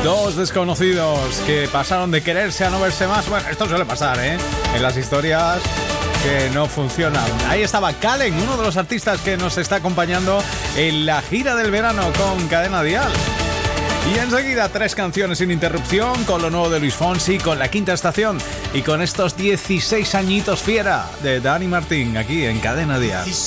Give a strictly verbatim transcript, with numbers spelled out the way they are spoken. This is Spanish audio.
Dos desconocidos que pasaron de quererse a no verse más. Bueno, esto suele pasar, ¿eh? En las historias que no funcionan. Ahí estaba Calen, uno de los artistas que nos está acompañando en la gira del verano con Cadena Dial. Y enseguida tres canciones sin interrupción, con lo nuevo de Luis Fonsi, con La Quinta Estación y con estos dieciséis añitos fiera de Dani Martín aquí en Cadena Dial.